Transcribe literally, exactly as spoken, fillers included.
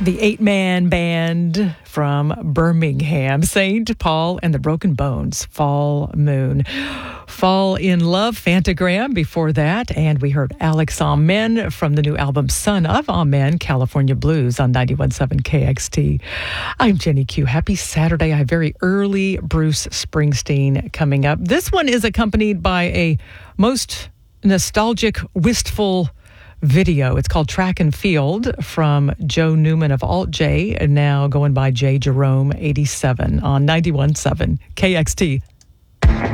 The eight-man band from Birmingham, Saint Paul and the Broken Bones, Fall Moon. Fall in Love, Fantagram before that. And we heard Alex Amen from the new album Son of Amen, California Blues on ninety-one point seven K X T. I'm Jenny Q. Happy Saturday. I have very early Bruce Springsteen coming up. This one is accompanied by a most nostalgic, wistful video. It's called Track and Field from Joe Newman of Alt J, and now going by J Jerome eighty-seven on ninety-one point seven K X T.